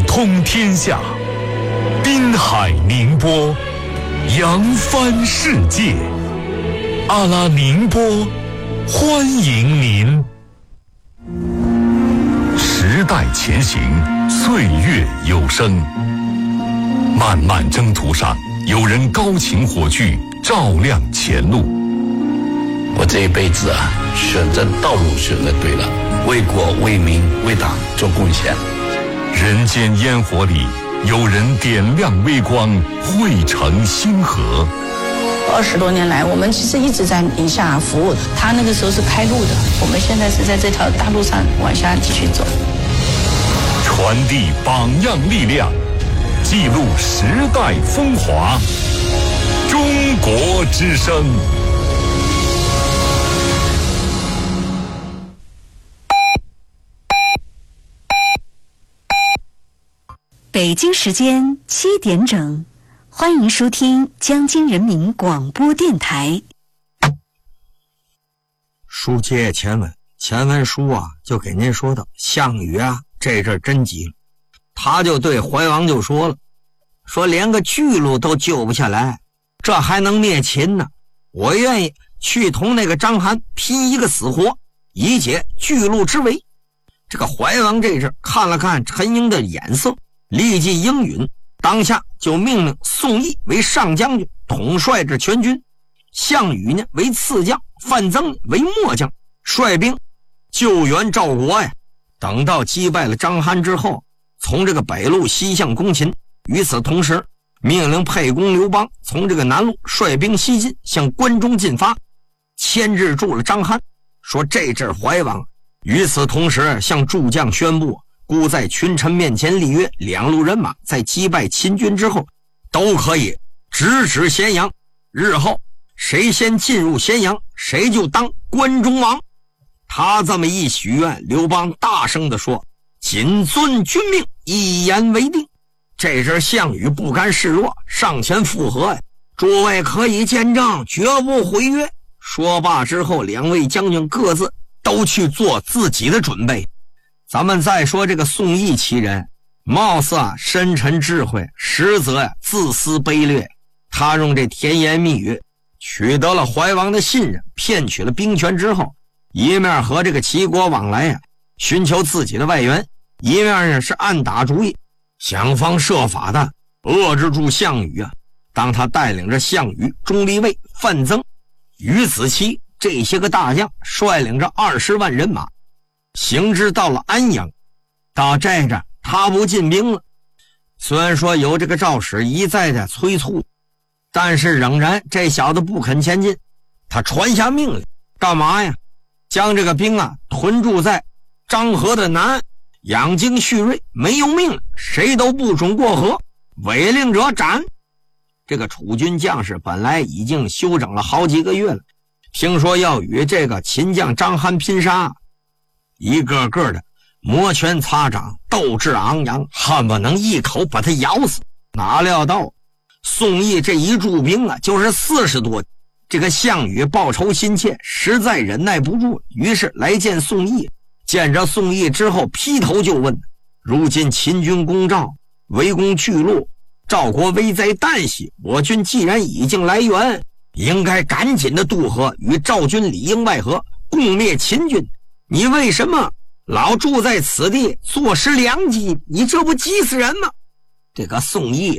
通天下，滨海宁波，扬帆世界。阿拉宁波，欢迎您。时代前行，岁月有声。漫漫征途上，有人高擎火炬，照亮前路。 我这一辈子选择道路选择对了，为国为民为党做贡献。 人间烟火里，有人点亮微光，汇成星河。 20多年来，我们其实一直在宁夏服务。他那个时候是开路的，我们现在是在这条大路上往下继续走。 传递榜样力量，记录时代风华。中国之声。 北京时间7点整，欢迎收听江津人民广播电台。 书接前文，前文书啊就给您说到，项羽啊这阵真急了，他就对怀王就说了，说连个巨鹿都救不下来，这还能灭秦呢？我愿意去同那个章邯拼一个死活，以解巨鹿之围。这个怀王这阵看了看陈英的眼色，立即应允，当下就命令宋义为上将军，统帅着全军，项羽呢为次将，范增为末将，率兵救援赵国呀。等到击败了章邯之后，从这个北路西向攻秦。与此同时，命令沛公刘邦从这个南路率兵西进，向关中进发，牵制住了章邯。说这阵怀王与此同时向诸将宣布，故在群臣面前立约，两路人马在击败秦军之后，都可以直指咸阳，日后谁先进入咸阳，谁就当关中王。他这么一许愿，刘邦大声地说，谨遵君命，一言为定。这阵项羽不甘示弱，上前附和呀，诸位可以见证，绝不毁约。说罢之后，两位将军各自都去做自己的准备。咱们再说这个宋义其人，貌似深沉智慧，实则自私卑劣。他用这甜言蜜语取得了怀王的信任，骗取了兵权之后，一面和这个齐国往来寻求自己的外援，一面呢是暗打主意，想方设法的遏制住项羽啊。当他带领着项羽、钟离昧、范增、于子期这些个大将，率领着20万人马行至到了安阳。到这阵他不进兵了，虽然说有这个赵使一再的催促，但是仍然这小子不肯前进。他传下命令，干嘛呀？将这个兵屯驻在漳河的南岸，养精蓄锐，没有命令谁都不准过河，违令者斩。这个楚军将士本来已经休整了好几个月了，听说要与这个秦将章邯拼杀，一个个的摩拳擦掌，斗志昂扬，恨不能一口把他咬死。哪料到宋义这一驻兵就是40多。这个项羽报仇心切，实在忍耐不住，于是来见宋义。见着宋义之后，劈头就问，如今秦军攻赵，围攻巨鹿，赵国危在旦夕，我军既然已经来援，应该赶紧的渡河，与赵军里应外合，共灭秦军。你为什么老住在此地，坐失良机？你这不急死人吗？这个宋义